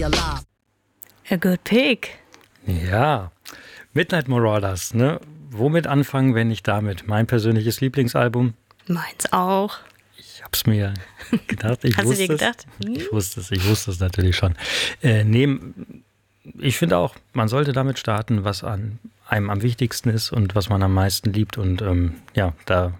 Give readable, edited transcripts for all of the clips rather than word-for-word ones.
A good pick. Ja, Midnight Marauders, ne? Womit anfangen, wenn nicht damit? Mein persönliches Lieblingsalbum. Meins auch. Ich hab's mir gedacht. Hast du dir gedacht? Ich wusste es natürlich schon. Ich finde auch, man sollte damit starten, was an einem am wichtigsten ist und was man am meisten liebt. Und da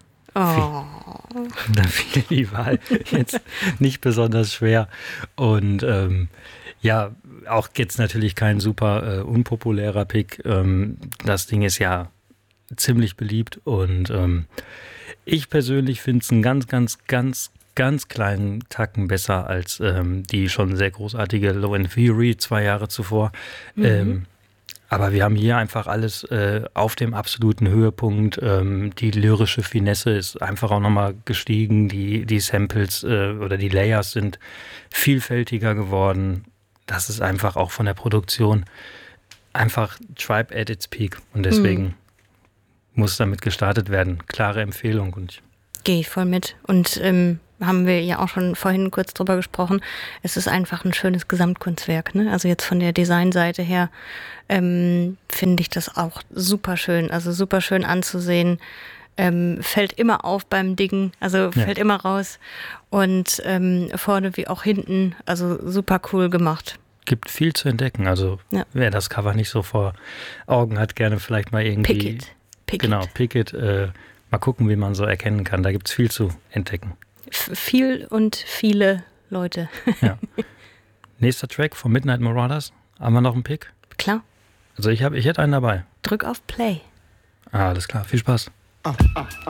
fiel die Wahl jetzt nicht besonders schwer. Und auch jetzt natürlich kein super unpopulärer Pick. Das Ding ist ja ziemlich beliebt und ich persönlich finde es einen ganz kleinen Tacken besser als die schon sehr großartige Low End Theory 2 Jahre zuvor. Aber wir haben hier einfach alles auf dem absoluten Höhepunkt. Die lyrische Finesse ist einfach auch nochmal gestiegen. Die Samples oder die Layers sind vielfältiger geworden. Das ist einfach auch von der Produktion einfach Tribe at its peak. Und deswegen muss damit gestartet werden. Klare Empfehlung. Gehe ich voll mit. Und haben wir ja auch schon vorhin kurz drüber gesprochen. Es ist einfach ein schönes Gesamtkunstwerk, ne? Also jetzt von der Designseite her finde ich das auch super schön. Also super schön anzusehen. Fällt immer auf beim Diggen, also fällt immer raus. Und vorne wie auch hinten, also super cool gemacht. Gibt viel zu entdecken. Also wer das Cover nicht so vor Augen hat, gerne vielleicht mal irgendwie... Pick it. Mal gucken, wie man so erkennen kann. Da gibt es viel zu entdecken. Viel und viele Leute. Ja. Nächster Track von Midnight Marauders. Haben wir noch einen Pick? Klar. Also ich hätte einen dabei. Drück auf Play. Alles klar, viel Spaß.